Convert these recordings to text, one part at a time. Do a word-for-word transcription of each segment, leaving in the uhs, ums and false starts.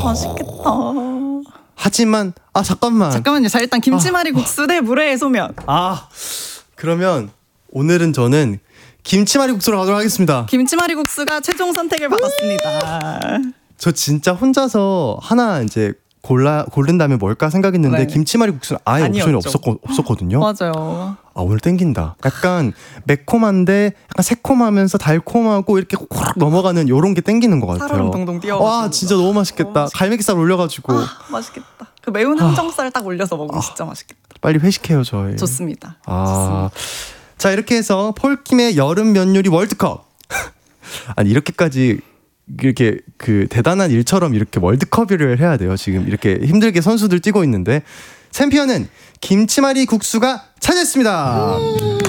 맛있겠다. 하지만 아 잠깐만. 잠깐만요. 자 일단 김치말이 국수 대 물회의 소면. 아 그러면 오늘은 저는 김치말이 국수로 가도록 하겠습니다. 김치말이 국수가 최종 선택을 받았습니다. 저 진짜 혼자서 하나 이제 골라 고른다면 뭘까 생각했는데 네. 김치말이 국수는 아예 옵션이 없었거, 없었거든요. 맞아요. 아 오늘 땡긴다. 약간 매콤한데 약간 새콤하면서 달콤하고 이렇게 확 넘어가는 요런 게 땡기는 것 같아요. 살얼음 동동 뛰어. 와 진짜 너무 맛있겠다. 너무 갈매기살 올려가지고. 아, 맛있겠다. 그 매운 항정살 딱 올려서 먹으면 아, 진짜 맛있겠다. 빨리 회식해요 저희. 좋습니다. 아, 좋습니다. 자 이렇게 해서 폴킴의 여름 면 요리 월드컵. 아니 이렇게까지 이렇게 그 대단한 일처럼 이렇게 월드컵을 해야 돼요. 지금 이렇게 힘들게 선수들 뛰고 있는데 챔피언은 김치말이 국수가 차지했습니다.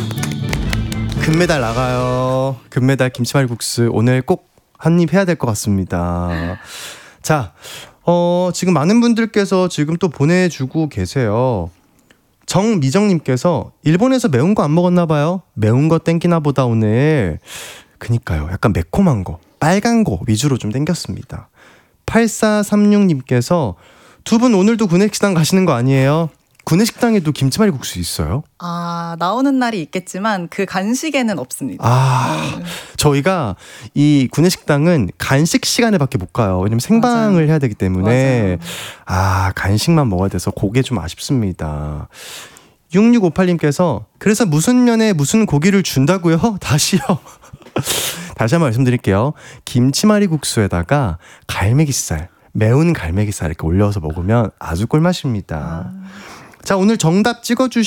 금메달 나가요. 금메달 김치말이 국수 오늘 꼭 한입 해야 될 것 같습니다. 자, 어, 지금 많은 분들께서 지금 또 보내주고 계세요. 정미정님께서 일본에서 매운 거 안 먹었나 봐요. 매운 거 땡기나 보다 오늘. 그니까요. 약간 매콤한 거. 빨간 거 위주로 좀 땡겼습니다. 팔사삼육님께서 두 분 오늘도 구내식당 가시는 거 아니에요? 구내식당에도 김치말이 국수 있어요? 아 나오는 날이 있겠지만 그 간식에는 없습니다. 아 네. 저희가 이 구내식당은 간식 시간에 밖에 못 가요. 왜냐면 생방을 맞아요. 해야 되기 때문에 맞아요. 아 간식만 먹어야 돼서 그게 좀 아쉽습니다. 육육오팔님께서 그래서 무슨 면에 무슨 고기를 준다고요? 다시요. 다시 한번 말씀드릴게요. 김치말이 국수에다가 갈매기살, 매운 갈매기살 이렇게 올려서 먹으면 아주 꿀맛입니다. 아. 자 오늘 정답 찍어주신